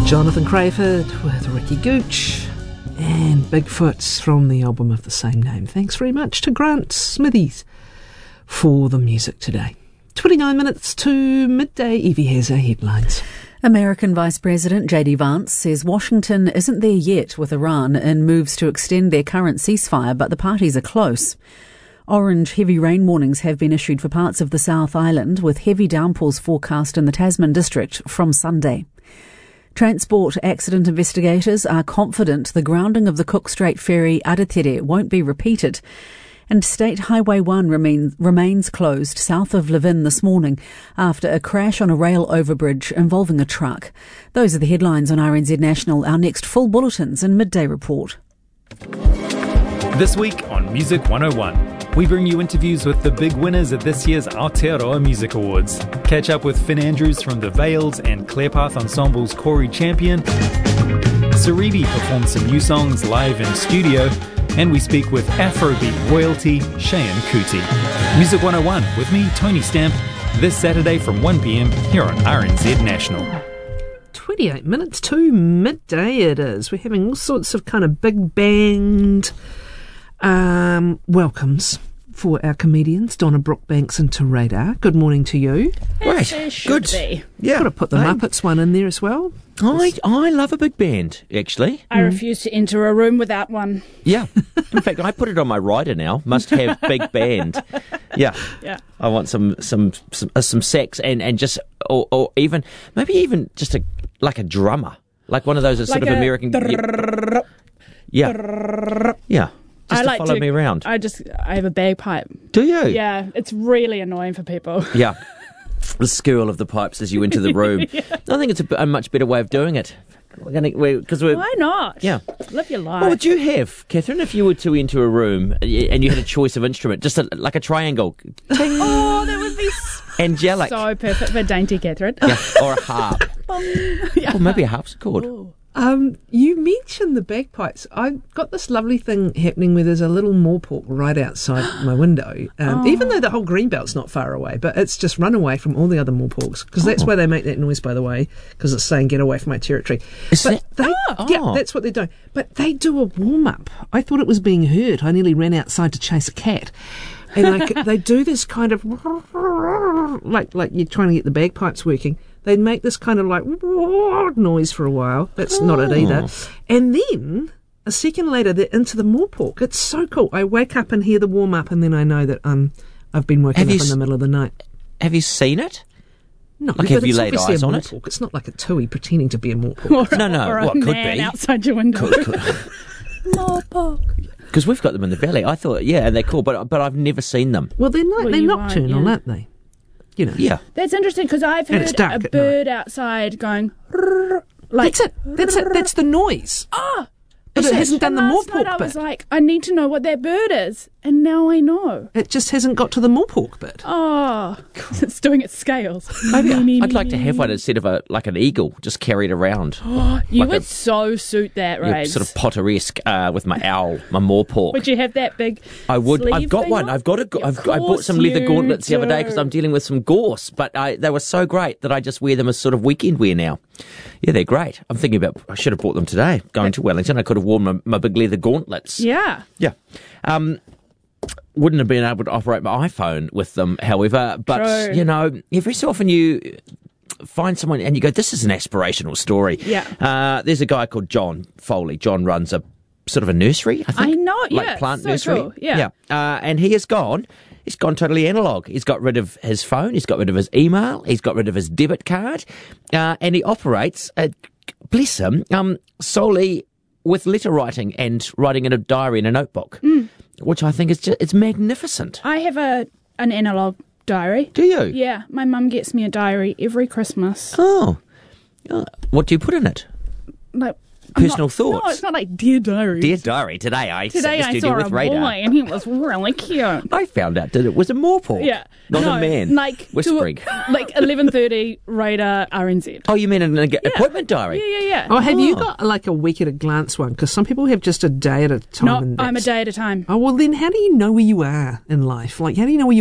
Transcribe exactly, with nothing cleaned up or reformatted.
Jonathan Crayford with Ricky Gooch and Bigfoots from the album of the same name. Thanks very much to Grant Smithies for the music today. twenty-nine minutes to midday. Evie has our headlines. American Vice President J D Vance says Washington isn't there yet with Iran in moves to extend their current ceasefire, but the parties are close. Orange heavy rain warnings have been issued for parts of the South Island, with heavy downpours forecast in the Tasman district from Sunday. Transport accident investigators are confident the grounding of the Cook Strait ferry Aratere won't be repeated. And State Highway one remains, remains closed south of Levin this morning after a crash on a rail overbridge involving a truck. Those are the headlines on R N Z National. Our next full bulletins and midday report. This week on Music one oh one, we bring you interviews with the big winners at this year's Aotearoa Music Awards. Catch up with Finn Andrews from The Veils and Clearpath Ensemble's Corey Champion. Saribi performs some new songs live in studio. And we speak with Afrobeat royalty Cheyenne Kuti. Music one oh one with me, Tony Stamp, this Saturday from one p.m. here on R N Z National. twenty-eight minutes to midday it is. We're having all sorts of kind of big band um, welcomes for our comedians, Donna Brookbanks and to Radar. Good morning to you. Right, good. Be. Yeah, got to put the I'm, Muppets one in there as well. I I love a big band, actually. I mm. refuse to enter a room without one. Yeah. In fact, I put it on my rider now. Must have big band. Yeah. Yeah. I want some some some, uh, some sax and, and just or, or even maybe even just a like a drummer, like one of those sort like of American. Drrrr, yeah. drrrr. Yeah. Just I to like follow to, me around. I just I have a bagpipe. Do you? Yeah. It's really annoying for people. Yeah. The skirl of the pipes as you enter the room. Yeah. I think it's a, a much better way of doing it. We're gonna, we're, cause we're, Why not? Yeah. Live your life. What would you have, Catherine, if you were to enter a room and you had a choice of instrument, just a, like a triangle? Oh, that would be angelic. So perfect for dainty Catherine. Yeah, or a harp. Yeah. Or maybe a harpsichord. Ooh. Um, you mentioned the bagpipes. I've got this lovely thing happening where there's a little moorpork right outside my window, um, oh. even though the whole greenbelt's not far away, but it's just run away from all the other moorporks, because that's Oh. why they make that noise, by the way, because it's saying get away from my territory. Is but that- they, Oh. yeah, that's what they're doing. But they do a warm-up. I thought it was being heard. I nearly ran outside to chase a cat. And I c- they do this kind of, like like you're trying to get the bagpipes working. They'd make this kind of like noise for a while. That's not it either. And then, a second later, they're into the moorpork. It's so cool. I wake up and hear the warm-up, and then I know that um, I've been woken Have up you in the s- middle of the night. Have you seen it? No, Like, but have you it's laid obviously eyes a on it? moorpork. It's not like a tui pretending to be a moorpork. Or, No, no, or a well, it could man be. outside your window. Because we've got them in the valley. I thought, yeah, and they're cool, but but I've never seen them. Well, they're, not, Well, they're you won't, nocturnal, yeah. aren't they? You know. Yeah. That's interesting because I've And it's heard dark a at bird outside going. "Rrrr," like That's it. That's it. That's the noise. Ah, But it hasn't done and the last night moorpork I was bit. like, I need to know what that bird is, and now I know. It just hasn't got to the moorpork bit. Oh, it's doing its scales. Maybe Me, me, I'd me, like to me, have me. one instead of a like an eagle, just carried around. Oh, you like would a- so suit that, Yeah, right? sort of Potteresque uh, with my owl, my moorpork. Would you have that big? I would. sleeve I've got thing one. on? I've got a. Of I've got, I bought course some leather you gauntlets the other day because do. I'm dealing with some gorse. But I, they were so great that I just wear them as sort of weekend wear now. Yeah, they're great. I'm thinking about. I should have bought them today. Going to Wellington, I could have worn my, my big leather gauntlets. Yeah. Yeah. Um, wouldn't have been able to operate my iPhone with them, however. But True. you know, every so often you find someone and you go, "This is an aspirational story." Yeah. Uh, there's a guy called John Foley. John runs a sort of a nursery, I think. I know, like yeah, plant so nursery. cool, yeah. Yeah. Uh, and he has gone. He's gone totally analog. He's got rid of his phone. He's got rid of his email. He's got rid of his debit card, uh, and he operates. Uh, bless him. Um, solely with letter writing and writing in a diary in a notebook, Mm. which I think is just, it's magnificent. I have a an analog diary. Do you? Yeah, my mum gets me a diary every Christmas. Oh. Uh, what do you put in it? Like I'm Personal not- thoughts? No, it's not like dear diary. Dear diary, today I sat Today in the I studio saw with a Radar. boy and he was really cute. I found out that it was a moorpork. Yeah, Not no, a man. Like whispering. To, like eleven thirty Radar R N Z. Oh, you mean an appointment diary? Yeah, yeah, yeah. Oh, have you Oh. got like a week at a glance one? Because some people have just a day at a time. No, and I'm a that's- day at a time. Oh, well then how do you know where you are in life? Like, how do you know where you